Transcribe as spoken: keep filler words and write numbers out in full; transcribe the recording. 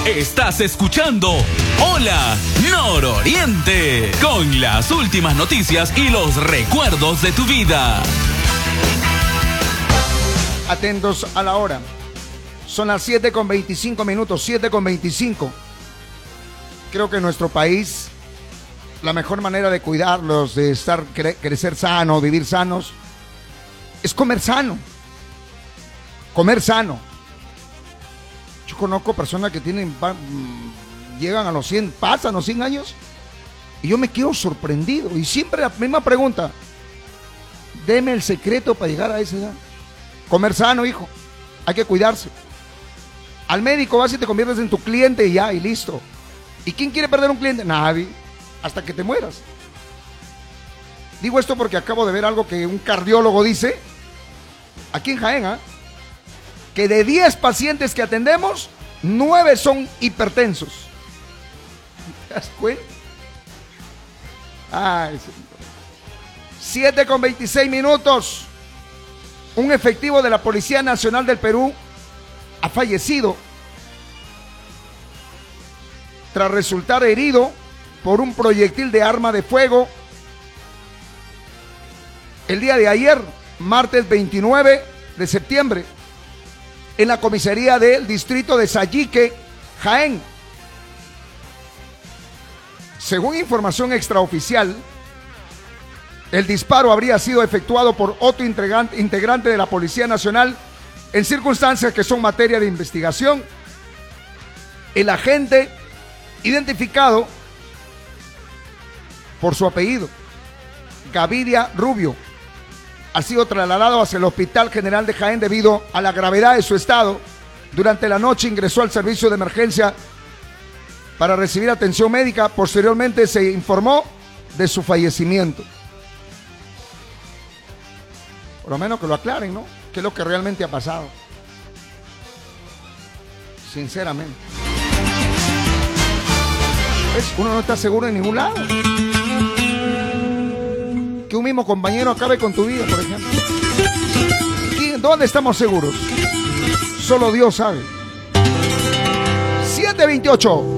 Estás escuchando Hola Nororiente, con las últimas noticias y los recuerdos de tu vida. Atentos a la hora. Son las siete con veinticinco minutos, siete con veinticinco. Creo que en nuestro país la mejor manera de cuidarlos, de estar, cre- crecer sano, vivir sanos, es comer sano. Comer sano. Yo conozco personas que tienen, llegan a los cien, pasan los cien años, y yo me quedo sorprendido. Y siempre la misma pregunta: deme el secreto para llegar a esa edad. Comer sano, hijo. Hay que cuidarse. Al médico vas y te conviertes en tu cliente y ya, y listo. ¿Y quién quiere perder un cliente? Nadie. Hasta que te mueras. Digo esto porque acabo de ver algo que un cardiólogo dice, aquí en Jaén, ¿eh? que de diez pacientes que atendemos, nueve son hipertensos. ¿Te das cuenta? Ay, siete con veintiséis minutos. Un efectivo de la Policía Nacional del Perú ha fallecido tras resultar herido por un proyectil de arma de fuego el día de ayer, martes veintinueve de septiembre, en la comisaría del distrito de Sayique, Jaén. Según información extraoficial, el disparo habría sido efectuado por otro integrante de la Policía Nacional en circunstancias que son materia de investigación. El agente, identificado por su apellido, Gaviria Rubio, ha sido trasladado hacia el Hospital General de Jaén debido a la gravedad de su estado. Durante la noche ingresó al servicio de emergencia para recibir atención médica. Posteriormente se informó de su fallecimiento. Por lo menos que lo aclaren, ¿no? ¿Qué es lo que realmente ha pasado? Sinceramente. ¿Ves? Uno no está seguro en ningún lado. Que un mismo compañero acabe con tu vida, por ejemplo. ¿Y dónde estamos seguros? Solo Dios sabe. siete veintiocho.